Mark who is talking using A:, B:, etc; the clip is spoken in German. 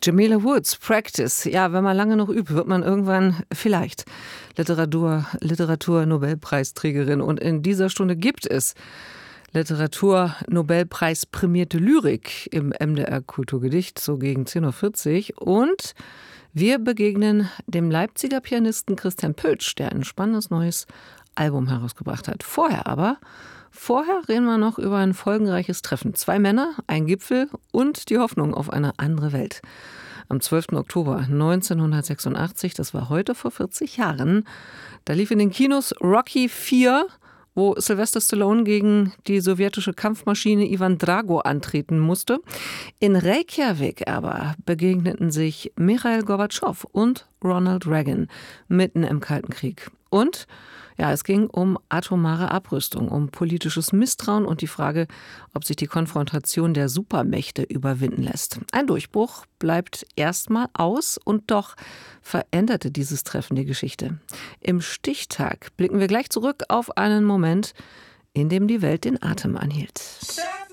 A: Jamila Woods, Practice. Ja, wenn man lange noch übt, wird man irgendwann vielleicht Literatur-Nobelpreisträgerin. Und in dieser Stunde gibt es Literatur-Nobelpreis prämierte Lyrik im MDR Kulturgedicht, so gegen 10.40 Uhr. Und wir begegnen dem Leipziger Pianisten Christian Pöltsch, der ein spannendes neues Album herausgebracht hat. Vorher reden wir noch über ein folgenreiches Treffen. 2 Männer, ein Gipfel und die Hoffnung auf eine andere Welt. Am 12. Oktober 1986, das war heute vor 40 Jahren, da lief in den Kinos Rocky IV, wo Sylvester Stallone gegen die sowjetische Kampfmaschine Ivan Drago antreten musste. In Reykjavik aber begegneten sich Michail Gorbatschow und Ronald Reagan mitten im Kalten Krieg. Und ja, es ging um atomare Abrüstung, um politisches Misstrauen und die Frage, ob sich die Konfrontation der Supermächte überwinden lässt. Ein Durchbruch bleibt erstmal aus und doch veränderte dieses Treffen die Geschichte. Im Stichtag blicken wir gleich zurück auf einen Moment, in dem die Welt den Atem anhielt.